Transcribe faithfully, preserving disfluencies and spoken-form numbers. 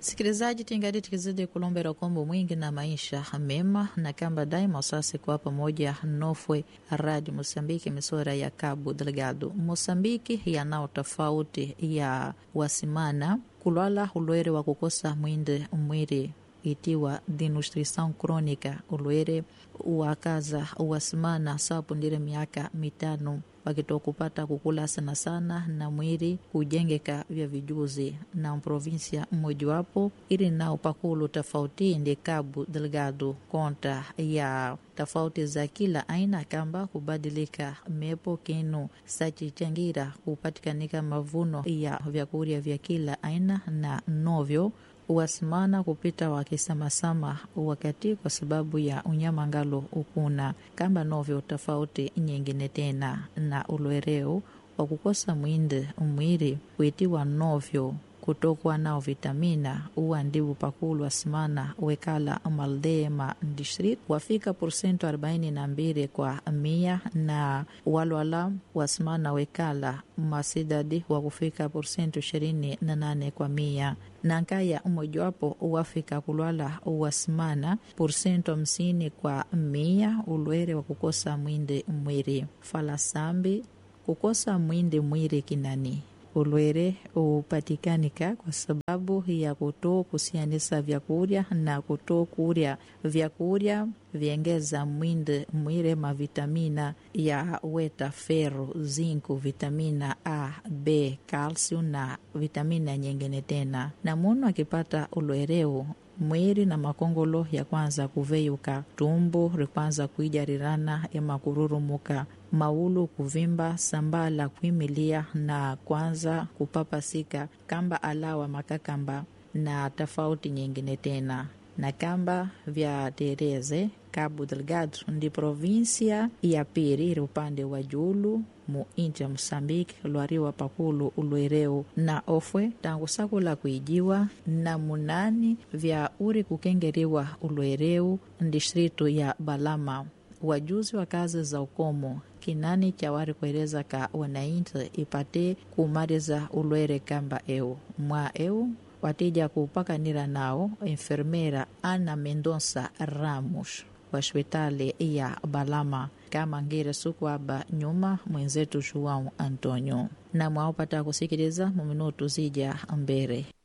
Sikilizaji, tingali tikizidi kulombera kombo mwingi na maisha mema na kamba daima sasi kwa pamoja nofwe Radio Mosambiki misora ya Cabo Delgado. Mosambiki yanao tofauti ya wasimana kulwala ulwere wa kukosa mwinde mwiri itiwa denutrição crônica, ulwere wakaza wasimana sapundire miaka mitano wakitoa kupata kukula sana sana na mwiri kujengeka vya vijuzi na provinsia mmojawapo ili nao pakulu tofauti ndi Cabo Delgado konta ya tofauti za kila aina kamba kubadilika mepo kinu sachichangira kupatikanika mavuno ya vyakuria vya kila aina na novyo wasimana kupita wakisamasama wakati kwa sababu ya unyama ngalo ukuna kamba novyo tofauti nyingine tena na ulwereo wa kukosa mwinde mwiri kuitiwa novyo kutokwa nao vitamina uwa ndibu pakulu wasimana wekala maldema district wafika porcento arobaini na mbili kwa mia na walwala wasimana wekala masidadi wa kufika porcento ishirini na nane kwa mia na nkaya umojawapo wafika kulwala wasimana porcento hamsini kwa mia ulwere wa kukosa mwinde mwiri falasambi kukosa mwinde mwiri kinani ulwere upatikanika kwa sababu ya kuto kusianisa vyakuria na kuto kuria vyakuria viengeza mwinde mwire mavitamina ya weta ferro, zinco, vitamina A, B, calcium na vitamina nyingine tena. Na munu akipata ulwereo mwiri na makongolo ya kwanza kuveyuka tumbo rikwanza kuijarirana ya makururumuka maulu kuvimba sambala kuimilia na kwanza kupapasika kamba alawa makakamba na tofauti nyingine tena na kamba vya Tereze Cabo Delgado ndi provinsia ya pili upande wa julu mu inti ya Mosambiki lwariwa pakulu ulwereo na ofwe tangu sakula kuijiwa na munani vya uri kukengeriwa ulwereo distritu ya Balama. Wajuzi wa kazi za ukomo kinani chawari kueleza ka wanainti ipate kumariza ulwere kamba eu mwa eu watija kupakanira nao enfermera Ana Mendonça Ramos wa hospitali ya Balama kama ngire suku aba nyuma mwenzetu João Antonio na mwaopata kusikiliza mu minutu zija mbere.